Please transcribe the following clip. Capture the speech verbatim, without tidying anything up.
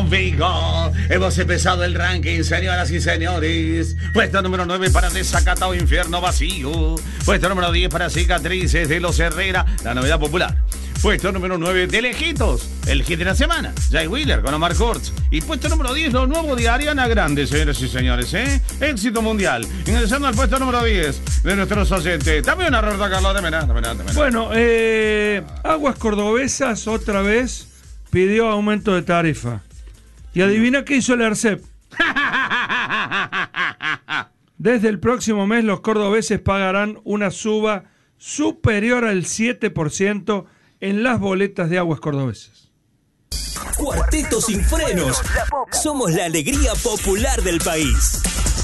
conmigo. Hemos empezado el ranking, señoras y señores. Puesto número nueve para Desacatado Infierno Vacío. Puesto número diez para Cicatrices de los Herrera, la novedad popular. Puesto número nueve de Lejitos, el hit de la semana, Jay Wheeler con Omar Kurtz. Y puesto número diez, lo nuevo de Ariana Grande, señores y señores, ¿eh? Éxito mundial. Ingresando al puesto número diez de nuestros oyentes. Dame una Roberto Carlos, dame nada, dame nada, dame nada. Bueno, eh, Aguas Cordobesas otra vez pidió aumento de tarifa. Y adivina qué hizo el ERCEP. Desde el próximo mes los cordobeses pagarán una suba superior al siete por ciento en las boletas de Aguas Cordobesas. Cuarteto Sin Frenos. Somos la alegría popular del país.